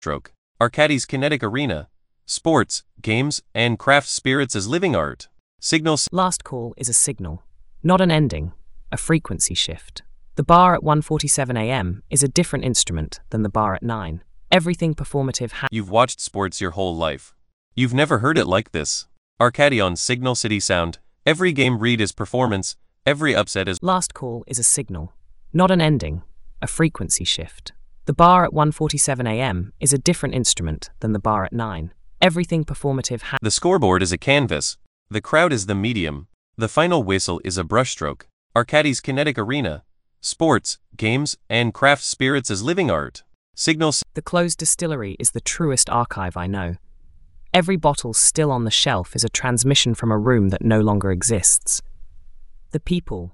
Stroke. Arcadis Kinetic Arena. Sports, games, and craft spirits as living art. Signal. Last call is a signal, not an ending, a frequency shift. The bar at 1:47 a.m. is a different instrument than the bar at 9. Everything performative. You've watched sports your whole life. You've never heard it like this. Arcadi on Signal City Sound. Every game read is performance, every upset is. Last call is a signal, not an ending, a frequency shift. The bar at 1:47 a.m. is a different instrument than the bar at 9. Everything performative. The scoreboard is a canvas. The crowd is the medium. The final whistle is a brushstroke. Arcadi's Kinetic Arena. Sports, games, and craft spirits as living art. Signal. The closed distillery is the truest archive I know. Every bottle still on the shelf is a transmission from a room that no longer exists. The people.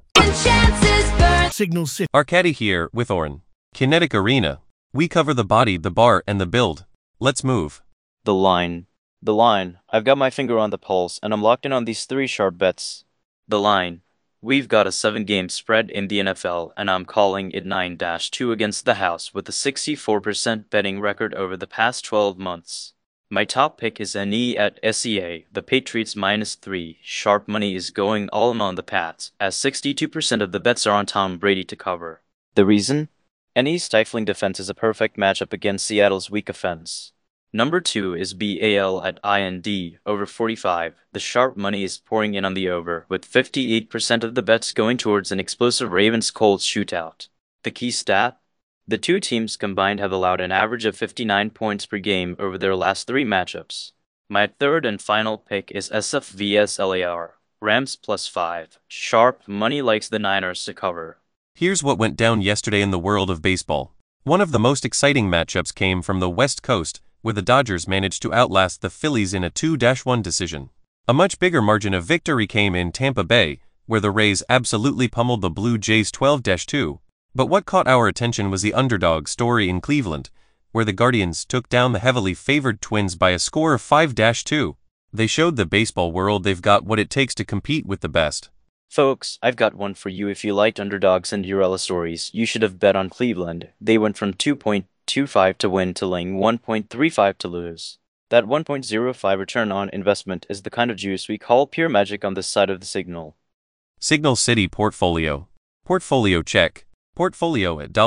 Signal City. Arcadi here with Oren. Kinetic Arena. We cover the body, the bar, and the build. Let's move. The line. The line. I've got my finger on the pulse, and I'm locked in on these 3 sharp bets. The line. We've got a 7-game spread in the NFL, and I'm calling it 9-2 against the house with a 64% betting record over the past 12 months. My top pick is NE at SEA, the Patriots -3. Sharp money is going all in on the Pats, as 62% of the bets are on Tom Brady to cover. The reason? NE's stifling defense is a perfect matchup against Seattle's weak offense. Number 2 is BAL at IND, over 45. The sharp money is pouring in on the over, with 58% of the bets going towards an explosive Ravens-Colts shootout. The key stat? The 2 teams combined have allowed an average of 59 points per game over their last 3 matchups. My third and final pick is SF vs LAR, Rams +5. Sharp money likes the Niners to cover. Here's what went down yesterday in the world of baseball. One of the most exciting matchups came from the West Coast, where the Dodgers managed to outlast the Phillies in a 2-1 decision. A much bigger margin of victory came in Tampa Bay, where the Rays absolutely pummeled the Blue Jays 12-2. But what caught our attention was the underdog story in Cleveland, where the Guardians took down the heavily favored Twins by a score of 5-2. They showed the baseball world they've got what it takes to compete with the best. Folks, I've got one for you. If you liked underdog Cinderella stories, you should have bet on Cleveland. They went from 2.25 to win to laying 1.35 to lose. That 1.05 return on investment is the kind of juice we call pure magic on this side of the signal. Signal City Portfolio. Portfolio check. Portfolio at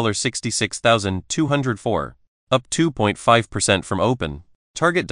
$66,204, up 2.5% from open. Target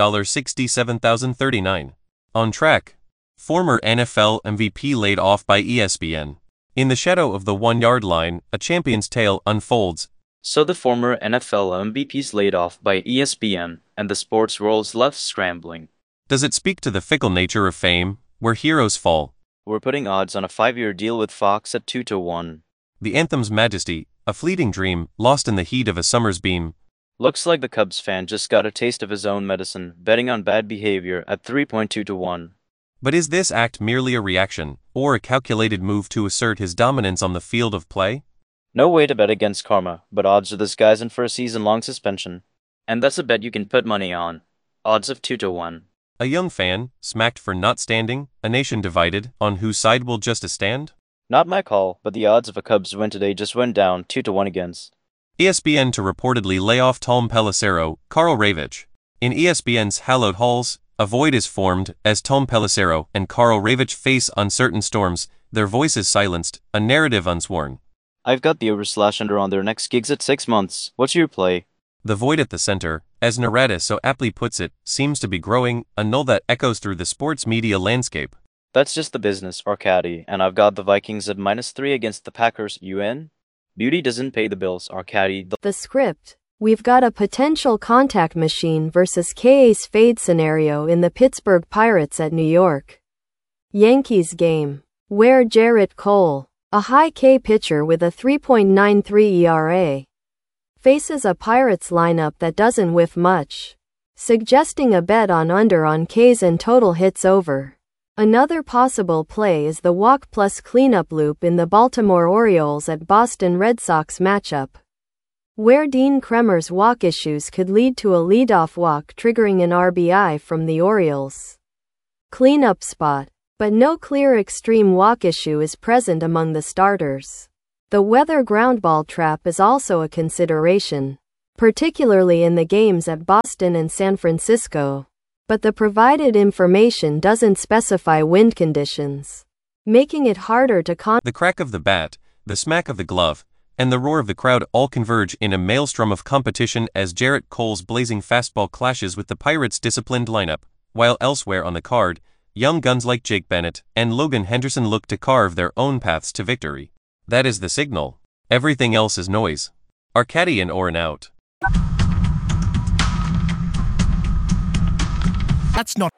$67,039. On track. Former NFL MVP laid off by ESPN. In the shadow of the 1-yard line, a champion's tale unfolds. So the former NFL MVP's laid off by ESPN, and the sports world's left scrambling. Does it speak to the fickle nature of fame, where heroes fall? We're putting odds on a 5-year deal with Fox at 2-1. The anthem's majesty, a fleeting dream, lost in the heat of a summer's beam. Looks like the Cubs fan just got a taste of his own medicine, betting on bad behavior at 3.2-1. But is this act merely a reaction, or a calculated move to assert his dominance on the field of play? No way to bet against karma, but odds are this guy's in for a season-long suspension. And that's a bet you can put money on. Odds of 2-1. A young fan, smacked for not standing, a nation divided, on whose side will justice stand? Not my call, but the odds of a Cubs win today just went down 2-1 against ESPN to reportedly lay off Tom Pelissero, Karl Ravech. In ESPN's hallowed halls, a void is formed as Tom Pelissero and Karl Ravech face uncertain storms, their voices silenced, a narrative unsworn. I've got the over/under on their next gigs at 6 months. What's your play? The void at the center, as Narada so aptly puts it, seems to be growing, a null that echoes through the sports media landscape. That's just the business, Arcadi, and I've got the Vikings at -3 against the Packers. UN? Beauty doesn't pay the bills, Arcadi. The script. We've got a potential contact machine versus K-Ace fade scenario in the Pittsburgh Pirates at New York Yankees game, where Jarrett Cole, a high K pitcher with a 3.93 ERA, faces a Pirates lineup that doesn't whiff much, suggesting a bet on under on Ks and total hits over. Another possible play is the walk plus cleanup loop in the Baltimore Orioles at Boston Red Sox matchup, where Dean Kremer's walk issues could lead to a leadoff walk triggering an RBI from the Orioles' cleanup spot. But no clear extreme walk issue is present among the starters. The weather groundball trap is also a consideration. particularly in the games at Boston and San Francisco. But the provided information doesn't specify wind conditions, making it harder to The crack of the bat, the smack of the glove, and the roar of the crowd all converge in a maelstrom of competition as Jarrett Cole's blazing fastball clashes with the Pirates' disciplined lineup, while elsewhere on the card, young guns like Jake Bennett and Logan Henderson look to carve their own paths to victory. That is the signal. Everything else is noise. Arcadi and Oren out. That's not